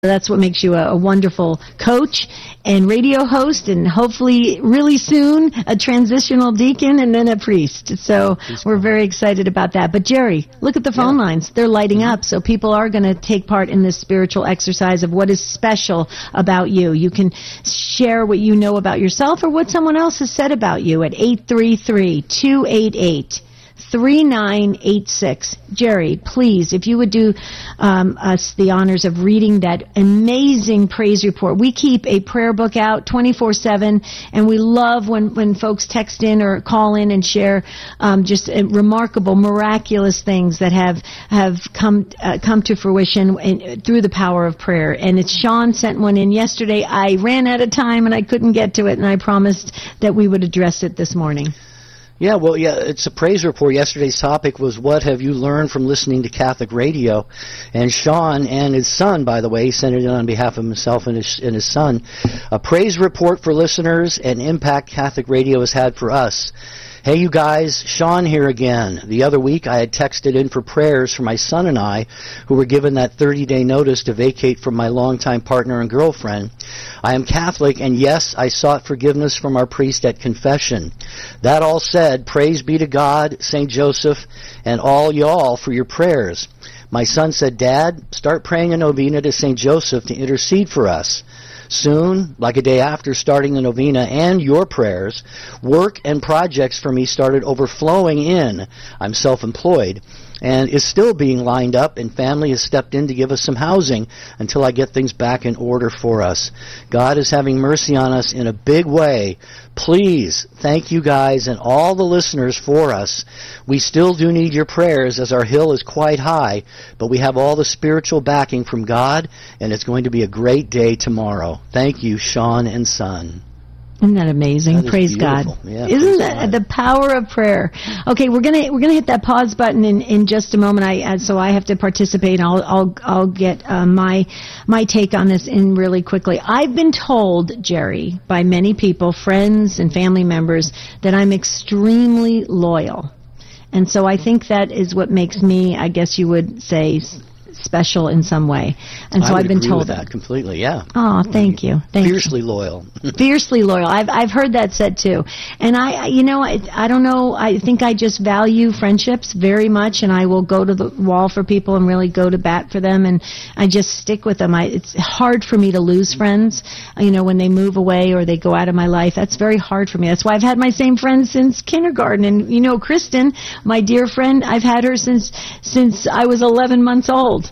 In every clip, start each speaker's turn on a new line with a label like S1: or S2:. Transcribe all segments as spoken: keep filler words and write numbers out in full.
S1: That's what makes you a, a wonderful coach and radio host, and hopefully really soon a transitional deacon and then a priest. So we're very excited about that. But Jerry, look at the phone yeah. lines. They're lighting mm-hmm. up. So people are going to take part in this spiritual exercise of what is special about you. You can share what you know about yourself or what someone else has said about you at eight three three, two eight eight, three nine eight six. Jerry, please, if you would do um, us the honors of reading that amazing praise report. We keep a prayer book out twenty-four seven, and we love when, when folks text in or call in and share um, just uh, remarkable, miraculous things that have have come uh, come to fruition in, through the power of prayer. And it's Sean sent one in yesterday. I ran out of time and I couldn't get to it, and I promised that we would address it this morning.
S2: Yeah, well, yeah, it's a praise report. Yesterday's topic was, what have you learned from listening to Catholic radio? And Sean and his son, by the way, he sent it in on behalf of himself and his, and his son. A praise report for listeners and impact Catholic radio has had for us. Hey, you guys, Sean here again. The other week I had texted in for prayers for my son and I, who were given that thirty-day notice to vacate from my longtime partner and girlfriend. I am Catholic, and yes, I sought forgiveness from our priest at confession. That all said, praise be to God, Saint Joseph, and all y'all for your prayers. My son said, Dad, start praying a novena to Saint Joseph to intercede for us. Soon, like a day after starting the novena and your prayers, work and projects for me started overflowing in. I'm self-employed and is still being lined up, and family has stepped in to give us some housing until I get things back in order for us. God is having mercy on us in a big way. Please, thank you guys and all the listeners for us. We still do need your prayers as our hill is quite high, but we have all the spiritual backing from God, and it's going to be a great day tomorrow. Thank you, Sean and son.
S1: Isn't that amazing?
S2: That is
S1: praise
S2: beautiful.
S1: God.
S2: Yeah,
S1: Isn't
S2: praise
S1: that
S2: God.
S1: the power of prayer? Okay, we're gonna we're gonna hit that pause button in, in just a moment. I uh, so I have to participate. And I'll I'll I'll get uh, my my take on this in really quickly. I've been told, Jerry, by many people, friends and family members, that I'm extremely loyal, and so I think that is what makes me, I guess you would say, special in some way. And so
S2: I would
S1: I've been
S2: agree
S1: told
S2: with that completely. Yeah.
S1: Oh, thank you. Thank
S2: Fiercely
S1: you.
S2: loyal.
S1: Fiercely loyal. I've I've heard that said too. And I, you know, I, I don't know. I think I just value friendships very much, and I will go to the wall for people and really go to bat for them, and I just stick with them. I, it's hard for me to lose friends. You know, when they move away or they go out of my life, that's very hard for me. That's why I've had my same friends since kindergarten. And you know, Kristen, my dear friend, I've had her since since I was eleven months old.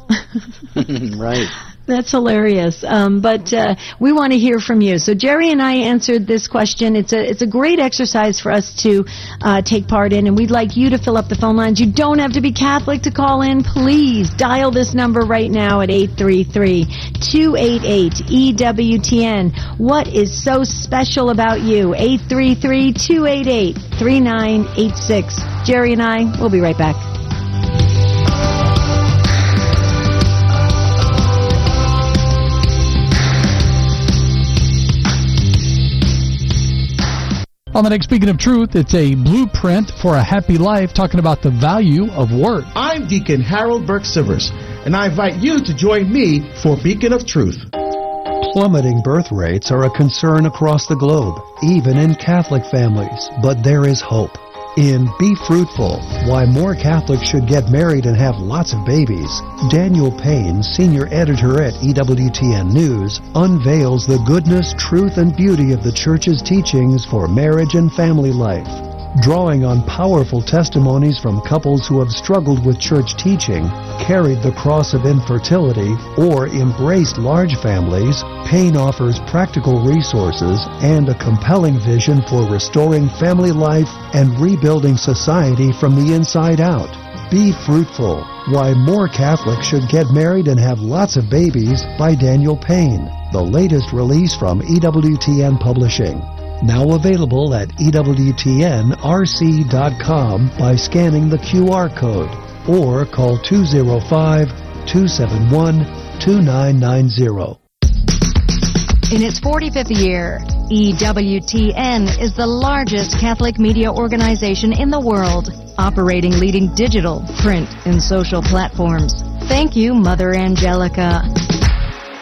S2: Right.
S1: That's hilarious. Um, but uh, we want to hear from you. So Jerry and I answered this question. It's a it's a great exercise for us to uh, take part in, and we'd like you to fill up the phone lines. You don't have to be Catholic to call in. Please dial this number right now at eight three three, two eight eight, E W T N. What is so special about you? eight three three, two eight eight, three nine eight six. Jerry and I, we'll be right back.
S3: On the next Beacon of Truth, it's a blueprint for a happy life, talking about the value of work.
S4: I'm Deacon Harold Burke-Sivers, and I invite you to join me for Beacon of Truth.
S5: Plummeting birth rates are a concern across the globe, even in Catholic families, but there is hope. In Be Fruitful, Why More Catholics Should Get Married and Have Lots of Babies, Daniel Payne, senior editor at E W T N News, unveils the goodness, truth, and beauty of the Church's teachings for marriage and family life. Drawing on powerful testimonies from couples who have struggled with church teaching, carried the cross of infertility, or embraced large families, Payne offers practical resources and a compelling vision for restoring family life and rebuilding society from the inside out. Be Fruitful, Why More Catholics Should Get Married and Have Lots of Babies by Daniel Payne, the latest release from E W T N Publishing. Now available at E W T N R C dot com by scanning the Q R code or call two oh five, two seven one, two nine nine zero.
S6: In its forty-fifth year, E W T N is the largest Catholic media organization in the world, operating leading digital, print, and social platforms. Thank you, Mother Angelica.